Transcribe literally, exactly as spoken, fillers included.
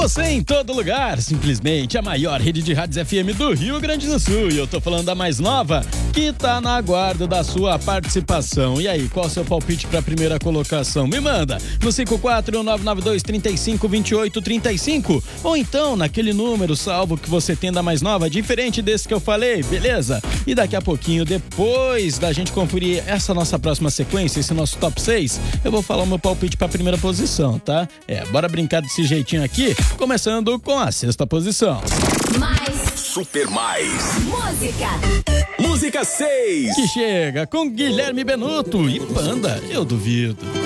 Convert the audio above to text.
Você em todo lugar, simplesmente a maior rede de rádios F M do Rio Grande do Sul. E eu tô falando da mais nova, que tá na aguardo da sua participação. E aí, qual o seu palpite pra primeira colocação? Me manda no cinco quatro nove nove dois, três cinco, dois oito três cinco ou então naquele número salvo que você tem da mais nova, diferente desse que eu falei, beleza? E daqui a pouquinho, depois da gente conferir essa nossa próxima sequência, esse nosso top seis, eu vou falar o meu palpite pra primeira posição, tá? É, bora brincar desse jeitinho aqui, começando com a sexta posição. Mais Super Mais música. Música seis, Que chega com Guilherme Benuto e Panda, eu duvido.